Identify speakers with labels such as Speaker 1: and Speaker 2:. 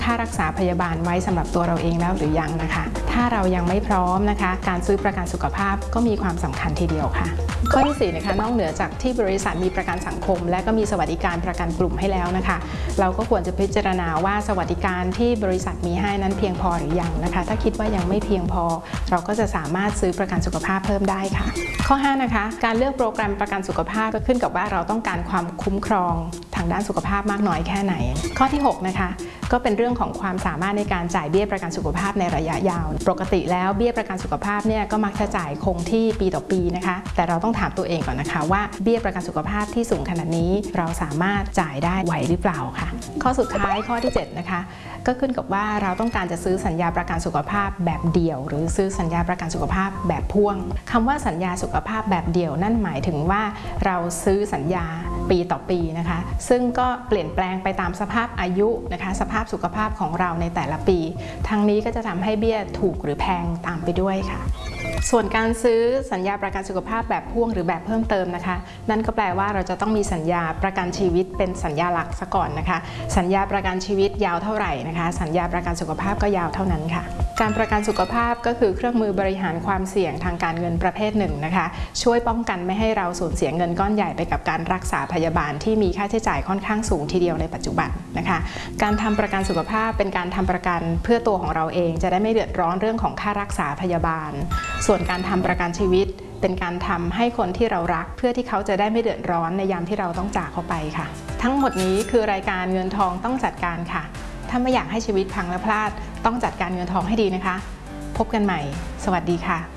Speaker 1: ค่ารักษาพยาบาลไว้สำหรับตัวเราเองแล้วหรือยังนะคะถ้าเรายังไม่พร้อมนะคะการซื้อประกันสุขภาพก็มีความสำคัญทีเดียวค่ะข้อที่4นะคะนอกเหนือจากที่บริษัทมีประกันสังคมและก็มีสวัสดิการประกันกลุ่มให้แล้วนะคะเราก็ควรจะพิจารณาว่าสวัสดิการที่บริษัทมีให้นั้นเพียงพอหรือยังนะคะถ้าคิดว่ายังไม่เพียงพอเราก็จะสามารถซื้อประกันสุขภาพเพิ่มได้ค่ะข้อ5นะคะการเลือกโปรแกรมประกันสุขภาพก็ขึ้นกับว่าเราต้องการความคุ้มครองทางด้านสุขภาพมากน้อยแค่ไหนข้อที่6นะคะก็เป็นเรื่องของความสามารถในการจ่ายเบี้ยประกันสุขภาพในระยะยาวปกติแล้วเบี้ยประกันสุขภาพเนี่ยก็มักจะจ่ายคงที่ปีต่อปีนะคะแต่เราต้องถามตัวเองก่อนนะคะว่าเบี้ยประกันสุขภาพที่สูงขนาดนี้เราสามารถจ่ายได้ไหวหรือเปล่าค่ะข้อสุดท้ายข้อที่7นะคะก็ขึ้นกับว่าเราต้องการจะซื้อสัญญาประกันสุขภาพแบบเดี่ยวหรือซื้อสัญญาประกันสุขภาพแบบพ่วงคำว่าสัญญาสุขภาพแบบเดี่ยวนั่นหมายถึงว่าเราซื้อสัญญาปีต่อปีนะคะซึ่งก็เปลี่ยนแปลงไปตามสภาพอายุนะคะสภาพสุขภาพของเราในแต่ละปีทั้งนี้ก็จะทำให้เบี้ยถูกหรือแพงตามไปด้วยค่ะส่วนการซื้อสัญญาประกันสุขภาพแบบพ่วงหรือแบบเพิ่มเติมนะคะนั่นก็แปลว่าเราจะต้องมีสัญญาประกันชีวิตเป็นสัญญาหลักซะก่อนนะคะสัญญาประกันชีวิตยาวเท่าไหร่นะคะสัญญาประกันสุขภาพก็ยาวเท่านั้นค่ะการประกันสุขภาพก็คือเครื่องมือบริหารความเสี่ยงทางการเงินประเภทหนึ่งนะคะช่วยป้องกันไม่ให้เราสูญเสียเงินก้อนใหญ่ไปกับการรักษาพยาบาลที่มีค่าใช้จ่ายค่อนข้างสูงทีเดียวในปัจจุบันนะคะการทำประกันสุขภาพเป็นการทำประกันเพื่อตัวของเราเองจะได้ไม่เดือดร้อนเรื่องของค่ารักษาพยาบาลส่วนการทำประกันชีวิตเป็นการทำให้คนที่เรารักเพื่อที่เขาจะได้ไม่เดือดร้อนในยามที่เราต้องจากเขาไปค่ะทั้งหมดนี้คือรายการเงินทองต้องจัดการค่ะถ้าไม่อยากให้ชีวิตพังและพลาดต้องจัดการเงินทองให้ดีนะคะพบกันใหม่สวัสดีค่ะ